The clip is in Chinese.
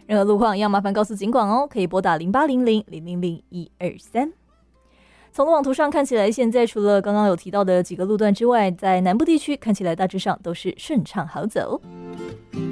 任何路况一样麻烦告诉警广哦，可以拨打0800-000-123。从路网图上看起来，现在除了刚刚有提到的几个路段之外，在南部地区看起来大致上都是顺畅好走。